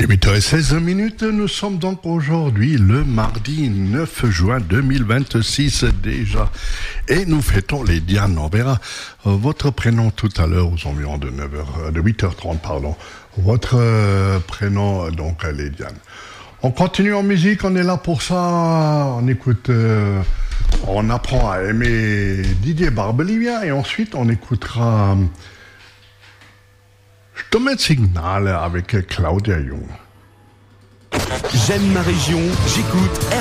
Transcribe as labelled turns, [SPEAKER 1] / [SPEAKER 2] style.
[SPEAKER 1] 8h16, nous sommes donc aujourd'hui le mardi 9 juin 2026 déjà et nous fêtons les Dianes. On verra votre prénom tout à l'heure aux environs de 8h30 pardon. Votre prénom donc les Dianes. On continue en musique, on est là pour ça, on écoute, on apprend à aimer Didier Barbelivien et ensuite on écoutera Signal avec Claudia Jung.
[SPEAKER 2] J'aime ma région, j'écoute